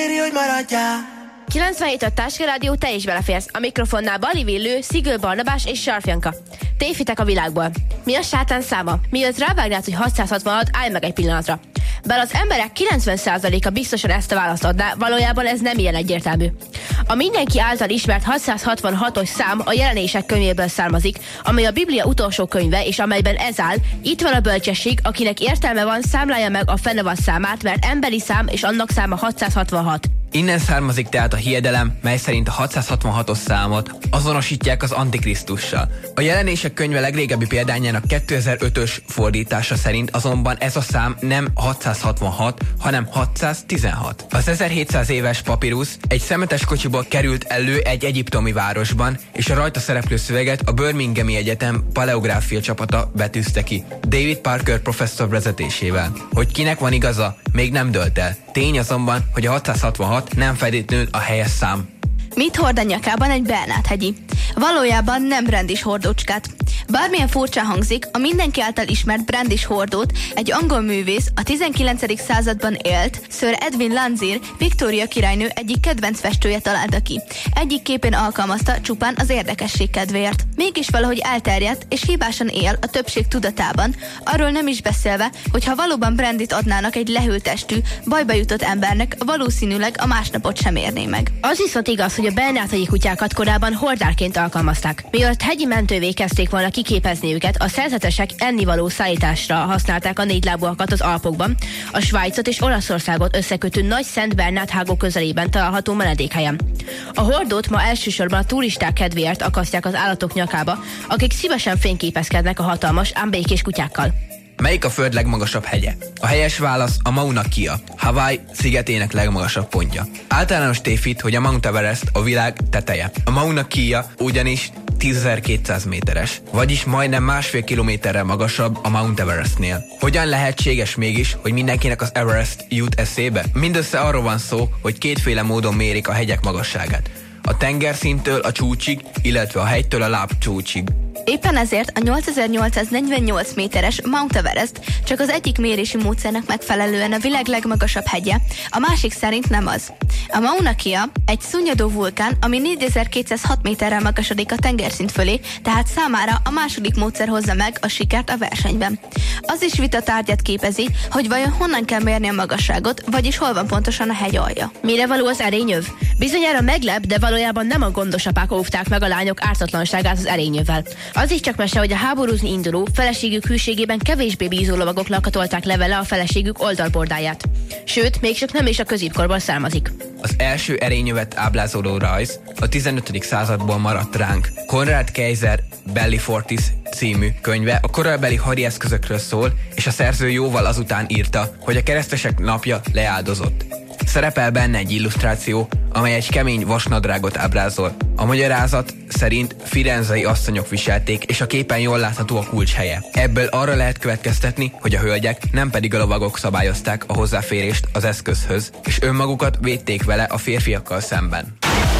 97 a Táska Rádió, te is beleférsz. A mikrofonnál Bali Villő, Szigő Barnabás és Sarfjanka. Tévhitek a világból. Mi a sátán száma? Mielőtt rávágnád, hogy 666, állj meg egy pillanatra. Bár az emberek 90%-a biztosan ezt a választ adná, valójában ez nem ilyen egyértelmű. A mindenki által ismert 666-os szám a Jelenések könyvéből származik, amely a Biblia utolsó könyve, és amelyben ez áll: itt van a bölcsesség, akinek értelme van, számlálja meg a fennevad számát, mert emberi szám, és annak száma 666. Innen származik tehát a hiedelem, mely szerint a 666-os számot azonosítják az Antikrisztussal. A Jelenések könyve legrégebbi példányának 2005-ös fordítása szerint azonban ez a szám nem 666, hanem 616. Az 1700 éves papirusz egy szemetes kocsiból került elő egy egyiptomi városban, és a rajta szereplő szöveget a Birminghami Egyetem paleográfia csapata betűzte ki, David Parker professzor vezetésével. Hogy kinek van igaza, még nem dőlt el. Tény azonban, hogy a 666 nem feltétlenül a helyes szám. Mit hord a nyakában egy Bernát-hegyi? Valójában nem Brandis hordócskát. Bármilyen furcsa hangzik, a mindenki által ismert Brandis hordót egy angol művész a 19. században élt Sir Edwin Landseer, Victoria királynő egyik kedvenc festője találta ki. Egyik képén alkalmazta csupán az érdekesség kedvéért. Mégis valahogy elterjedt és hibásan él a többség tudatában, arról nem is beszélve, hogy ha valóban Brandit adnának egy lehűlt testű, bajba jutott embernek, valószínűleg a másnapot sem érné meg. Az viszont igaz, hogy a Bernát-hegyi kutyákat korábban hordárként alkalmazták. Mielőtt hegyi mentővé kezdték volna kiképezni őket, a szerzetesek ennivaló szállításra használták a négylábúakat az Alpokban, a Svájcot és Olaszországot összekötő Nagy Szent Bernát hágó közelében található menedékhelyen. A hordót ma elsősorban a turisták kedvéért akasztják az állatok nyakába, akik szívesen fényképezkednek a hatalmas, ám békés kutyákkal. Melyik a Föld legmagasabb hegye? A helyes válasz a Mauna Kea, Hawaii szigetének legmagasabb pontja. Általános tévhit, hogy a Mount Everest a világ teteje. A Mauna Kea ugyanis 10.200 méteres, vagyis majdnem 1,5 kilométerrel magasabb a Mount Everestnél. Hogyan lehetséges mégis, hogy mindenkinek az Everest jut eszébe? Mindössze arról van szó, hogy kétféle módon mérik a hegyek magasságát. A tengerszínttől a csúcsig, illetve a hegytől a lábcsúcsig. Éppen ezért a 8848 méteres Mount Everest csak az egyik mérési módszernek megfelelően a világ legmagasabb hegye, a másik szerint nem az. A Mauna Kea egy szunnyadó vulkán, ami 4206 méterrel magasodik a tengerszint fölé, tehát számára a második módszer hozza meg a sikert a versenyben. Az is vita tárgyát képezi, hogy vajon honnan kell mérni a magasságot, vagyis hol van pontosan a hegy alja. Mire való az erényöv? Bizonyára meglep, de valójában nem a gondos apák óvták meg a lányok ártatlanságát az erényövvel. Az is csak mese, hogy a háborúzni induló, feleségük hűségében kevésbé bízó lovagok lakatolták levele a feleségük oldalbordáját. Sőt, még csak nem is a középkorból származik. Az első erényövet ábrázoló rajz a 15. századból maradt ránk. Konrad Kaiser Belli Fortis című könyve a korabeli hadieszközökről szól, és a szerző jóval azután írta, hogy a keresztesek napja leáldozott. Szerepel benne egy illusztráció, amely egy kemény vasnadrágot ábrázol. A magyarázat szerint firenzei asszonyok viselték, és a képen jól látható a kulcs helye. Ebből arra lehet következtetni, hogy a hölgyek, nem pedig a lovagok szabályozták a hozzáférést az eszközhöz, és önmagukat védték vele a férfiakkal szemben.